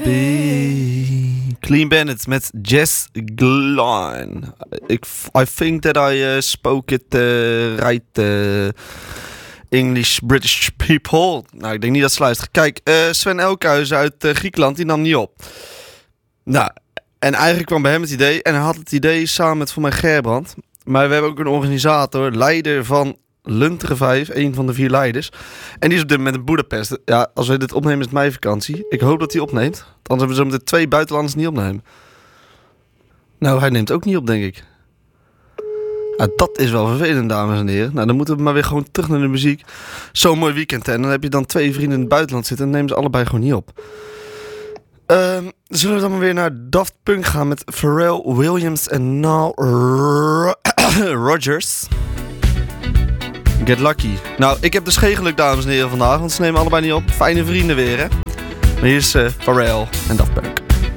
Clean Bandit met Jess Glynne. I think that I spoke it right English British people. Nou, ik denk niet dat ze luisteren. Kijk, Sven Elkhuizen uit Griekenland, die nam niet op. Nou, en eigenlijk kwam bij hem het idee. En hij had het idee samen met voor mij Gerbrand. Maar we hebben ook een organisator, leider van Lunteren 5, een van de 4 leiders. En die is op dit moment in Boedapest. Ja, als we dit opnemen is het mijn vakantie. Ik hoop dat hij opneemt. Anders hebben we zo meteen 2 buitenlanders niet opnemen. Nou, hij neemt ook niet op, denk ik. Nou, dat is wel vervelend, dames en heren. Nou, dan moeten we maar weer gewoon terug naar de muziek. Zo'n mooi weekend, hè. En dan heb je dan 2 vrienden in het buitenland zitten en nemen ze allebei gewoon niet op. Zullen we dan maar weer naar Daft Punk gaan met Pharrell Williams en Nile Rodgers. Get Lucky. Nou, ik heb dus geen geluk, dames en heren, vandaag. Want ze nemen allebei niet op. Fijne vrienden weer, hè. Maar hier is Pharrell en Daft Punk.